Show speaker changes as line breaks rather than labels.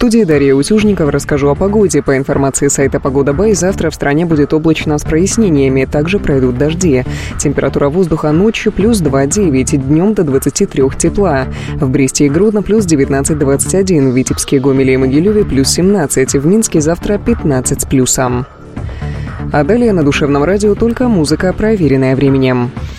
студии Дарья Утюжникова. Расскажу о погоде. По информации сайта Погода.бай, завтра в стране будет облачно с прояснениями. Также пройдут дожди. Температура воздуха ночью плюс 2,9, днем до 23 тепла. В Бресте и Гродно плюс 19-21, в Витебске, Гомеле и Могилеве плюс 17, в Минске завтра 15 с плюсом. А далее на Душевном радио только музыка, проверенная временем.